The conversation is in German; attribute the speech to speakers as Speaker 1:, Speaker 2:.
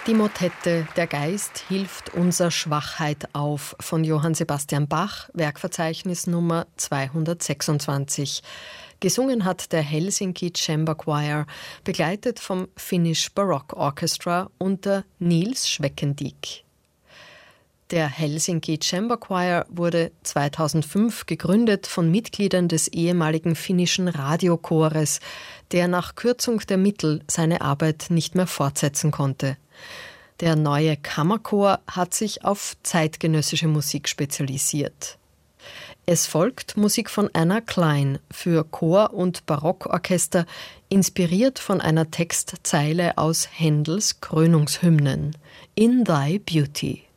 Speaker 1: Die Motette »Der Geist hilft unser Schwachheit auf« von Johann Sebastian Bach, Werkverzeichnis Nummer 226. Gesungen hat der Helsinki Chamber Choir, begleitet vom Finnish Baroque Orchestra unter Niels Schweckendiek. Der Helsinki Chamber Choir wurde 2005 gegründet von Mitgliedern des ehemaligen finnischen Radiochores, der nach Kürzung der Mittel seine Arbeit nicht mehr fortsetzen konnte. Der neue Kammerchor hat sich auf zeitgenössische Musik spezialisiert. Es folgt Musik von Anna Klein für Chor und Barockorchester, inspiriert von einer Textzeile aus Händels Krönungshymnen. In Thy Beauty.